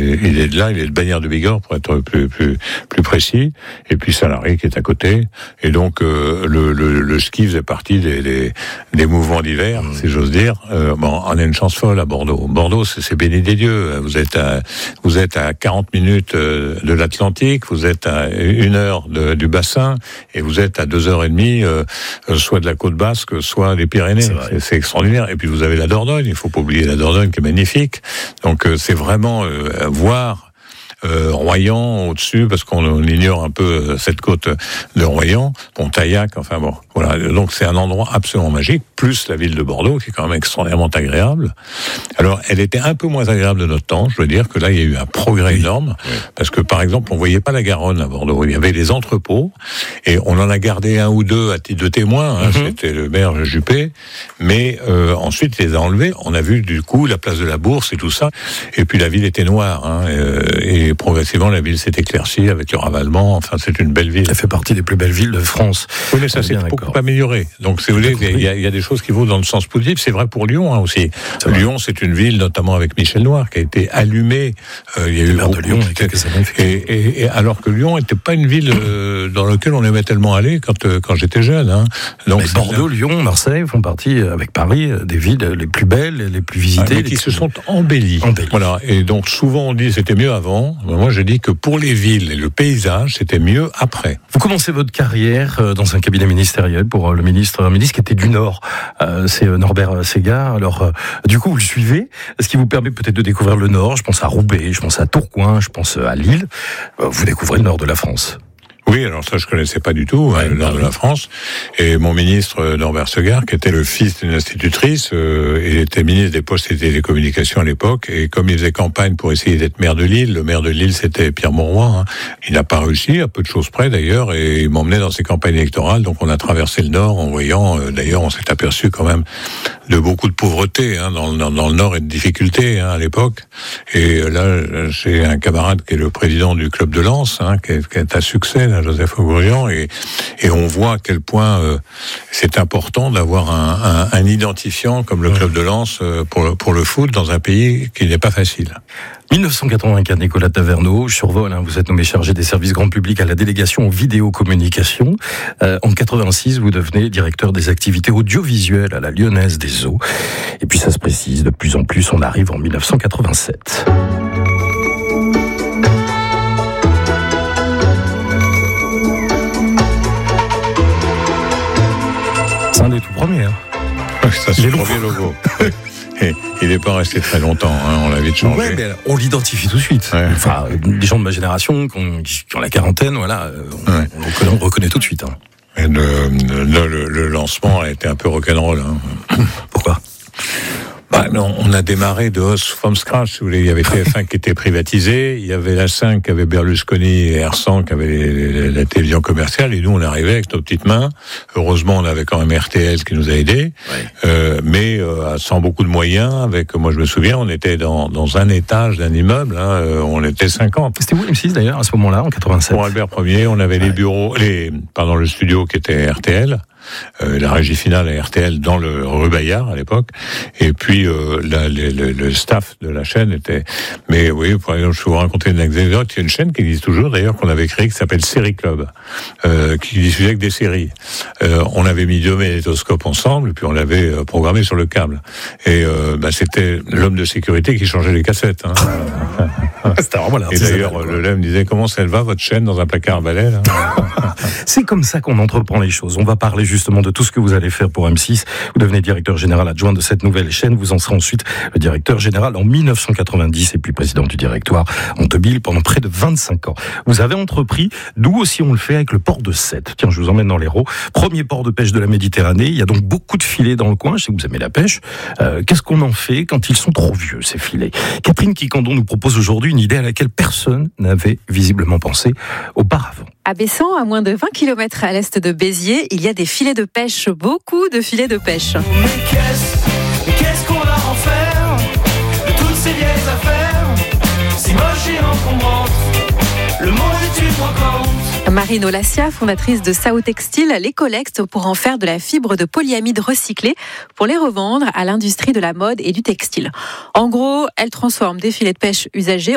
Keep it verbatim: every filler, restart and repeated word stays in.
il est de là, il est de Bagnères de Bigorre pour être plus plus plus précis. Et puis Sanary qui est à côté. Et donc euh, le, le le ski faisait partie des des, des mouvements d'hiver, mmh. si j'ose dire. Euh, bon, on a une chance folle à Bordeaux. Bordeaux, c'est, c'est béni des dieux. Vous êtes à vous êtes à quarante minutes de l'Atlantique, vous êtes à une heure de, du bassin, et vous êtes à deux heures et demie, euh, soit de la côte basque, soit des Pyrénées. C'est, c'est, c'est extraordinaire. Et puis vous avez la Dordogne. Il faut pas oublier la Dordogne qui est magnifique. Donc euh, c'est vraiment euh, voir. Euh, Royan au-dessus, parce qu'on on ignore un peu cette côte de Royan, Pontaillac, enfin bon, voilà. Donc c'est un endroit absolument magique, plus la ville de Bordeaux, qui est quand même extraordinairement agréable. Alors, elle était un peu moins agréable de notre temps, je veux dire que là, il y a eu un progrès oui. énorme, oui. parce que par exemple, on voyait pas la Garonne à Bordeaux, il y avait des entrepôts, et on en a gardé un ou deux à titre de témoin, hein, mm-hmm. c'était le maire Juppé, mais euh, ensuite, il les a enlevés, on a vu du coup la place de la Bourse et tout ça, et puis la ville était noire, hein, et, et progressivement, la ville s'est éclaircie avec le ravalement. Enfin, c'est une belle ville. Elle fait partie des plus belles villes de France. Oui, mais ça s'est beaucoup amélioré. Donc, si vous voulez, il y, a, il y a des choses qui vont dans le sens positif. C'est vrai pour Lyon hein, aussi. C'est Lyon, c'est une ville, notamment avec Michel Noir, qui a été allumée. Euh, il y a eu le maire de Lyon il y a quelques années. Et, et, et alors que Lyon n'était pas une ville euh, dans laquelle on aimait tellement aller quand euh, quand j'étais jeune. Hein. Donc, mais Bordeaux, là... Lyon, Marseille font partie avec Paris des villes les plus belles, les plus visitées, ah, mais qui se plus... sont embellies. embellies. Voilà. Et donc souvent on dit c'était mieux avant. Moi, je dis que pour les villes et le paysage, c'était mieux après. Vous commencez votre carrière dans un cabinet ministériel pour le ministre, un ministre qui était du Nord. Euh, c'est Norbert Segard. Alors, euh, du coup, vous le suivez, ce qui vous permet peut-être de découvrir le Nord. Je pense à Roubaix, je pense à Tourcoing, je pense à Lille. Euh, vous découvrez le Nord de la France. Oui, alors ça je connaissais pas du tout, ouais, hein, le nord de la France. Et mon ministre Norbert Segard, qui était le fils d'une institutrice, euh, il était ministre des Postes et des Télécommunications à l'époque. Et comme il faisait campagne pour essayer d'être maire de Lille, le maire de Lille c'était Pierre Mauroy. Hein, il n'a pas réussi, à peu de choses près d'ailleurs, et il m'emmenait dans ses campagnes électorales. Donc on a traversé le Nord en voyant, euh, d'ailleurs on s'est aperçu quand même de beaucoup de pauvreté hein, dans, dans, dans le Nord et de difficultés hein, à l'époque. Et là j'ai un camarade qui est le président du club de Lens, hein, qui, est, qui est à succès là, Joseph Augurian, et, et on voit à quel point euh, c'est important d'avoir un, un, un identifiant comme le club de Lens euh, pour, le, pour le foot dans un pays qui n'est pas facile. dix-neuf cent quatre-vingt-quatre, Nicolas Taverneau, je survole, hein, vous êtes nommé chargé des services grand public à la délégation vidéocommunication. Euh, en quatre-vingt-six, vous devenez directeur des activités audiovisuelles à la Lyonnaise des Eaux. Et puis ça se précise, de plus en plus, on arrive en dix-neuf cent quatre-vingt-sept. C'est un des tout premiers. Hein. Oui, ça c'est le premier logo. Et il n'est pas resté très longtemps, hein, on l'a vite changé. Ouais, mais on l'identifie tout de suite. Ouais. Enfin, des gens de ma génération qui ont, qui ont la quarantaine, voilà, on, ouais. on, le reconnaît, on le reconnaît tout de suite. Hein. Et le, le, le, le lancement a été un peu rock'n'roll. Hein. Pourquoi ? Bah, non, on a démarré de from scratch, si vous voulez. Il y avait T F un qui était privatisé, il y avait la cinq qui avait Berlusconi et R cent qui avait la télévision commerciale, et nous on arrivait avec nos petites mains. Heureusement, on avait quand même R T L qui nous a aidés, ouais. euh, mais euh, sans beaucoup de moyens. Avec, moi je me souviens, on était dans, dans un étage d'un immeuble, hein, on était cinquante. C'était où M six d'ailleurs à ce moment-là, en quatre-vingt-sept? Pour Albert Ier, on avait ouais. les bureaux, les, pardon, le studio qui était R T L. Euh, la régie finale à R T L dans le rue Bayard à l'époque, et puis euh, la, le, le, le staff de la chaîne était. Mais oui, par exemple, je vais vous raconter une anecdote. Il y a une chaîne qui existe toujours, d'ailleurs, qu'on avait créée, qui s'appelle Série Club, euh, qui diffusait que des séries. Euh, on avait mis deux magnétoscopes ensemble, et puis on l'avait euh, programmé sur le câble. Et euh, bah, c'était l'homme de sécurité qui changeait les cassettes. Hein. C'était vraiment là. Et d'ailleurs, le lait me disait, comment ça va votre chaîne dans un placard à balai là? C'est comme ça qu'on entreprend les choses. On va parler justement de tout ce que vous allez faire pour M six. Vous devenez directeur général adjoint de cette nouvelle chaîne. Vous en serez ensuite le directeur général en dix-neuf cent quatre-vingt-dix et puis président du directoire en deux mille pendant près de vingt-cinq ans. Vous avez entrepris, d'où aussi on le fait avec le port de Sète. Tiens, je vous emmène dans l'Hérault. Premier port de pêche de la Méditerranée. Il y a donc beaucoup de filets dans le coin. Je sais que vous aimez la pêche. Euh, qu'est-ce qu'on en fait quand ils sont trop vieux, ces filets? Catherine Quicandon nous propose aujourd'hui une idée à laquelle personne n'avait visiblement pensé auparavant. À Bessan, à moins de vingt kilomètres à l'est de Béziers, il y a des filets de pêche, beaucoup de filets de pêche. Mais qu'est-ce, qu'est-ce qu'on va en faire de toutes ces vieilles affaires, si moches et encombrantes, le monde est une brocante. Marine Olassia, fondatrice de Sao Textile, les collecte pour en faire de la fibre de polyamide recyclée pour les revendre à l'industrie de la mode et du textile. En gros, elle transforme des filets de pêche usagés